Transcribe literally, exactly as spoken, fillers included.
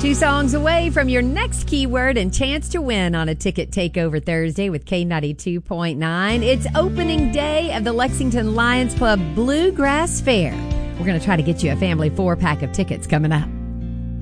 Two songs away from your next keyword and chance to win on a Ticket Takeover Thursday with K ninety-two point nine. It's opening day of the Lexington Lions Club Bluegrass Fair. We're going to try to get you a family four-pack of tickets coming up.